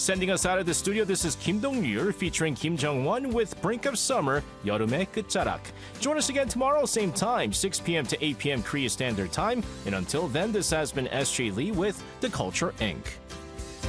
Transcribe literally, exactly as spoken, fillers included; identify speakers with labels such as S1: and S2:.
S1: Sending us out of the studio, this is Kim Dong-ryul featuring Kim Jong-won with Brink of Summer, 여름의 끝자락. Join us again tomorrow, same time, six p.m. to eight p.m. Korea Standard Time. And until then, this has been S J Lee with The Culture Incorporated.